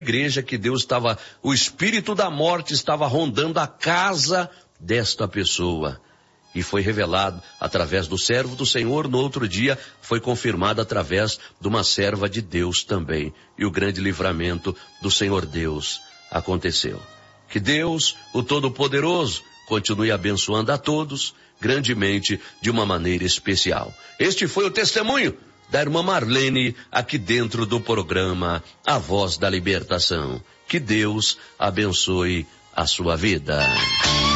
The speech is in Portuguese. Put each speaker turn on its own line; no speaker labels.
igreja que o espírito da morte estava rondando a casa desta pessoa. E foi revelado através do servo do Senhor. No outro dia foi confirmado através de uma serva de Deus também. E o grande livramento do Senhor Deus aconteceu. Que Deus, o Todo-Poderoso, continue abençoando a todos grandemente de uma maneira especial. Este foi o testemunho da irmã Marlene aqui dentro do programa A Voz da Libertação. Que Deus abençoe a sua vida.